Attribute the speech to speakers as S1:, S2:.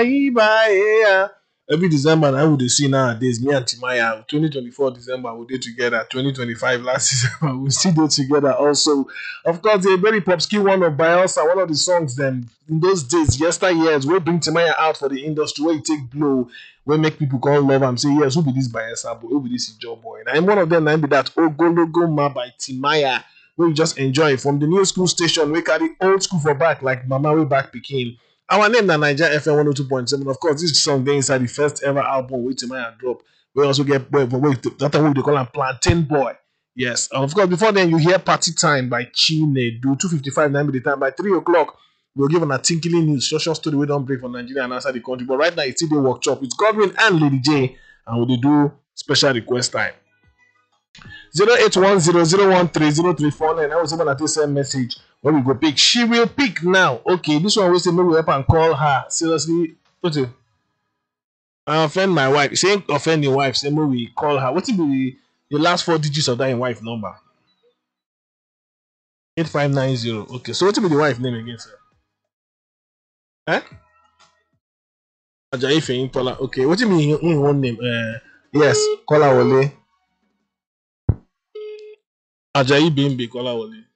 S1: Every December, I would see nowadays. Me and Timaya, 2024 December, we did together. 2025 last December, we still do together. Also, of course, a very popski one of Bielsa, one of the songs. Then in those days, yesteryears, we bring Timaya out for the industry. Where you take blow, where make people call love and say, yes, who be this Bielsa boy? Who be this Joe boy? And one of them, I be that Ogologo Ma by Timaya. Where you just enjoy from the new school station. We carry old school for back like Mama way back Peking. Our name na Niger FM 102.7. Of course, this song dey inside the first ever album wey Timaya drop. We also get that time we call him Plantain Boy. Yes, and of course, before then you hear Party Time by Chinedu. 2:55 9 be the time. By 3 o'clock, we'll give an tinkling news, social story we don't break for Nigeria and outside the country. But right now, it's still the workshop. It's Godwin and Lady J, and we do special request time. 08100130349. I was able to send message when we go pick. She will pick now. Okay, this one we say maybe we up and call her. Seriously, what it? I offend my wife. Saying offend your wife, say maybe we call her. What will be the last 4 digits of that in wife number? 8590. Okay, so what will be the wife name again, sir? Eh? Ajayi Feyin Tola. Okay, what do you mean in one name? Yes, Kola Wole. Ajayi Bimbi Kola Wole.